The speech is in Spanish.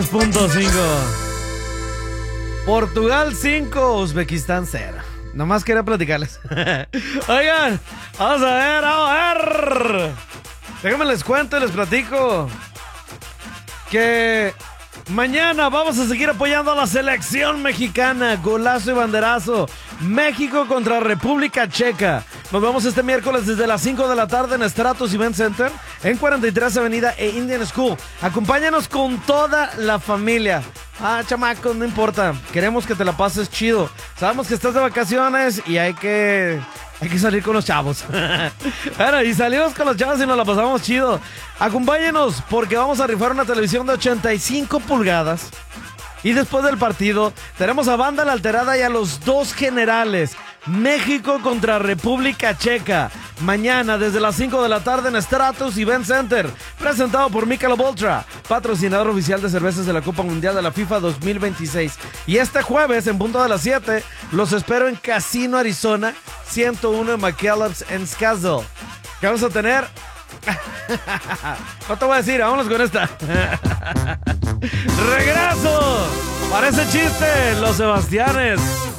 3.5. Portugal 5, Uzbekistán 0. Nomás quería platicarles. Oigan, vamos a ver. Déjenme les cuento y les platico que mañana vamos a seguir apoyando a la selección mexicana. Golazo y banderazo. México contra República Checa. Nos vemos este miércoles desde las 5 de la tarde en Stratos Event Center, en 43 Avenida e Indian School. Acompáñanos con toda la familia. Chamacos, no importa. Queremos que te la pases chido. Sabemos que estás de vacaciones y hay que salir con los chavos. Bueno, y salimos con los chavos y nos la pasamos chido. Acompáñenos porque vamos a rifar una televisión de 85 pulgadas. Y después del partido, tenemos a Banda La Alterada y a los dos generales. México contra República Checa. Mañana desde las 5 de la tarde en Stratos Event Center. Presentado por Michelob Ultra, patrocinador oficial de cervezas de la Copa Mundial de la FIFA 2026. Y este jueves, en punto de las 7, los espero en Casino Arizona 101 en McKellops en Scottsdale. ¿Qué vamos a tener? No te voy a decir, vámonos con esta. Regreso. Parece chiste, los Sebastianes.